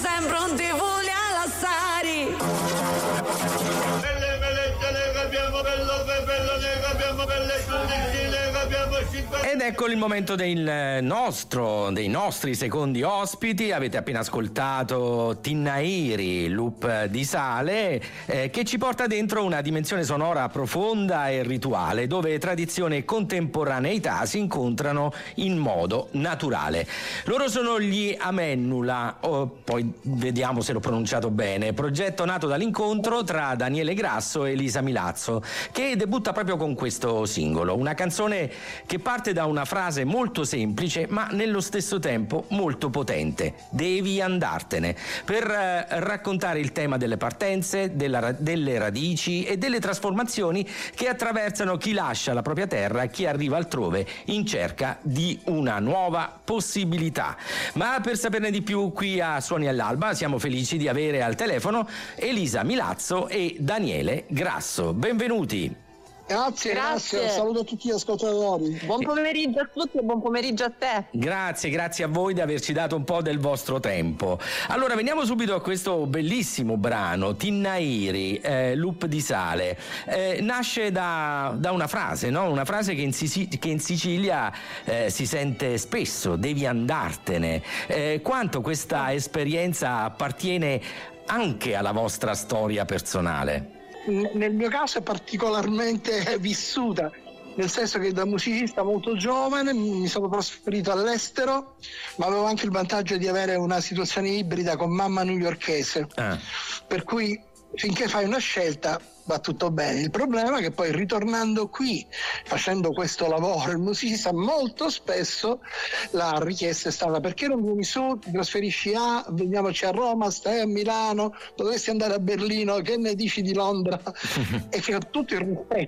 sempre un tifuli alla Sari. Ed ecco il momento dei nostri secondi ospiti. Avete appena ascoltato Tinnairi, Loop di Sale, che ci porta dentro una dimensione sonora profonda e rituale, dove tradizione e contemporaneità si incontrano in modo naturale. Loro sono gli Amennula, poi vediamo se l'ho pronunciato bene, progetto nato dall'incontro tra Daniele Grasso e Elisa Milazzo, che debutta proprio con questo singolo, una canzone che parte da una frase molto semplice ma nello stesso tempo molto potente: devi andartene, per raccontare il tema delle partenze, delle radici e delle trasformazioni che attraversano chi lascia la propria terra e chi arriva altrove in cerca di una nuova possibilità. Ma per saperne di più, qui a Suoni all'Alba siamo felici di avere al telefono Elisa Milazzo e Daniele Grasso. Benvenuti. Grazie. Saluto a tutti gli ascoltatori. Buon pomeriggio a tutti e buon pomeriggio a te. Grazie a voi di averci dato un po' del vostro tempo. Allora, veniamo subito a questo bellissimo brano, Tinnairi, Loop di Sale. Nasce da una frase, no? Una frase che in Sicilia si sente spesso: devi andartene. Quanto questa esperienza appartiene anche alla vostra storia personale? Nel mio caso è particolarmente vissuta, nel senso che da musicista molto giovane mi sono trasferito all'estero, ma avevo anche il vantaggio di avere una situazione ibrida con mamma newyorkese, per cui finché fai una scelta va tutto bene. Il problema è che poi, ritornando qui, facendo questo lavoro, il musicista, molto spesso la richiesta è stata: perché non vieni su, ti trasferisci veniamoci a Roma, stai a Milano, dovresti andare a Berlino, che ne dici di Londra? E che, tutto il